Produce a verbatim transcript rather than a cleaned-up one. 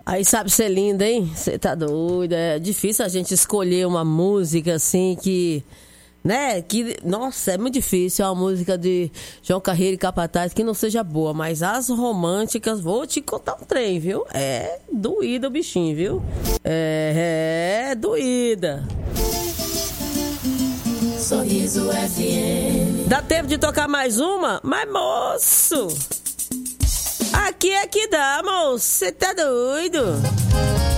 Aí sabe ser linda, hein? Você tá doida. É difícil a gente escolher uma música assim que... Né? Que, nossa, é muito difícil. É uma música de João Carreiro e Capataz que não seja boa. Mas as românticas, vou te contar um trem, viu? É doída o bichinho, viu? É, é doída. Sorriso F M. Dá tempo de tocar mais uma? Mas, moço... Aqui é que dá, moço. Você tá doido?